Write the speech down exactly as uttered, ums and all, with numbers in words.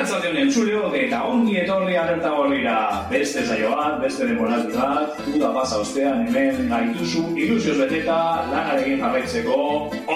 Arratsaldeon entzuleok eta ongi etorri alerta gorrira. Beste saio bat, beste denboraldi bat, uda pasa ostean hemen gaituzu ilusioz beteta lanarekin jarraitzeko.